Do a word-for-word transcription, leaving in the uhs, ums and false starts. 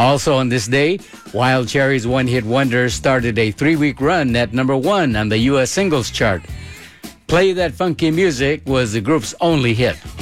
Also on this day, Wild Cherry's one-hit wonder started a three-week run at number one on the U S singles chart. Play That Funky Music was the group's only hit.